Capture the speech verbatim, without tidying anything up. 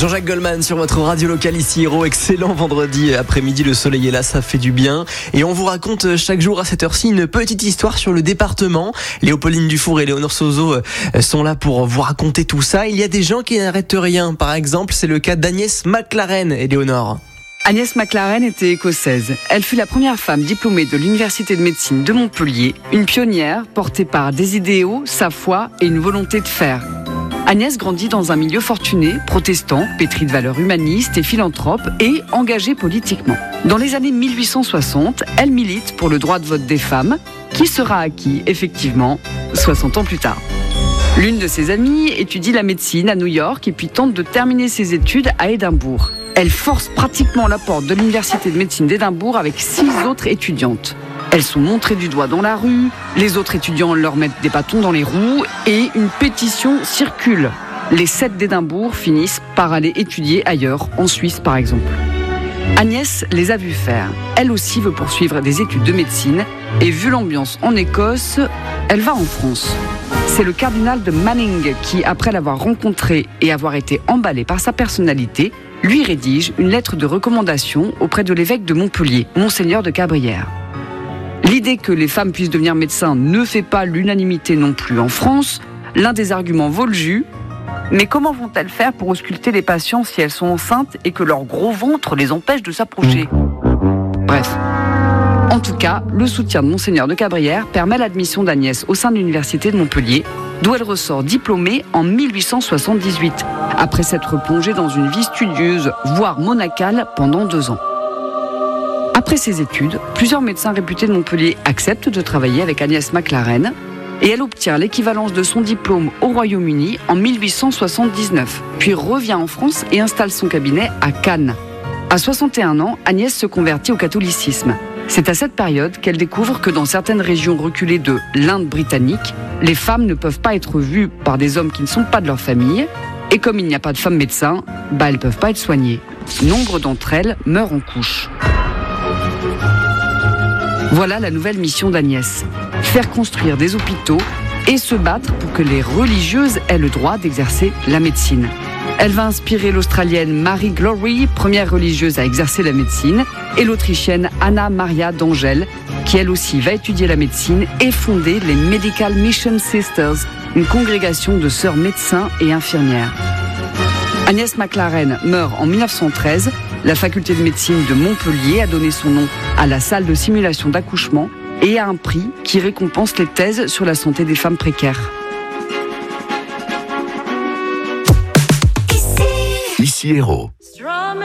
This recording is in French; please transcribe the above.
Jean-Jacques Goldman sur votre radio locale ici Héros. Excellent vendredi après-midi, le soleil est là, ça fait du bien. Et on vous raconte chaque jour à cette heure-ci une petite histoire sur le département. Léopoldine Dufour et Léonore Sozo sont là pour vous raconter tout ça. Il y a des gens qui n'arrêtent rien. Par exemple, c'est le cas d'Agnès McLaren et Léonore. Agnès McLaren était écossaise. Elle fut la première femme diplômée de l'Université de médecine de Montpellier, une pionnière portée par des idéaux, sa foi et une volonté de faire. Agnès grandit dans un milieu fortuné, protestant, pétri de valeurs humanistes et philanthrope et engagé politiquement. Dans les années mille huit cent soixante, elle milite pour le droit de vote des femmes, qui sera acquis, effectivement, soixante ans plus tard. L'une de ses amies étudie la médecine à New York et puis tente de terminer ses études à Édimbourg. Elle force pratiquement la porte de l'Université de médecine d'Édimbourg avec six autres étudiantes. Elles sont montrées du doigt dans la rue, les autres étudiants leur mettent des bâtons dans les roues et une pétition circule. Les sept d'Édimbourg finissent par aller étudier ailleurs, en Suisse par exemple. Agnès les a vues faire. Elle aussi veut poursuivre des études de médecine et vu l'ambiance en Écosse, elle va en France. C'est le cardinal de Manning qui, après l'avoir rencontré et avoir été emballé par sa personnalité, lui rédige une lettre de recommandation auprès de l'évêque de Montpellier, Monseigneur de Cabrières. L'idée que les femmes puissent devenir médecins ne fait pas l'unanimité non plus en France. L'un des arguments vaut le jus. Mais comment vont-elles faire pour ausculter les patients si elles sont enceintes et que leur gros ventre les empêche de s'approcher ? Bref. En tout cas, le soutien de Monseigneur de Cabrières permet l'admission d'Agnès au sein de l'Université de Montpellier, d'où elle ressort diplômée en mille huit cent soixante-dix-huit, après s'être plongée dans une vie studieuse, voire monacale, pendant deux ans. Après ses études, plusieurs médecins réputés de Montpellier acceptent de travailler avec Agnès McLaren et elle obtient l'équivalence de son diplôme au Royaume-Uni en mille huit cent soixante-dix-neuf, puis revient en France et installe son cabinet à Cannes. À soixante et un ans, Agnès se convertit au catholicisme. C'est à cette période qu'elle découvre que dans certaines régions reculées de l'Inde britannique, les femmes ne peuvent pas être vues par des hommes qui ne sont pas de leur famille et comme il n'y a pas de femmes médecins, bah elles ne peuvent pas être soignées. Nombre d'entre elles meurent en couches. Voilà la nouvelle mission d'Agnès, faire construire des hôpitaux et se battre pour que les religieuses aient le droit d'exercer la médecine. Elle va inspirer l'Australienne Mary Glory, première religieuse à exercer la médecine, et l'Autrichienne Anna Maria d'Angel, qui elle aussi va étudier la médecine et fonder les Medical Mission Sisters, une congrégation de sœurs médecins et infirmières. Agnès McLaren meurt en mille neuf cent treize. La faculté de médecine de Montpellier a donné son nom à la salle de simulation d'accouchement et à un prix qui récompense les thèses sur la santé des femmes précaires. Ici Héros.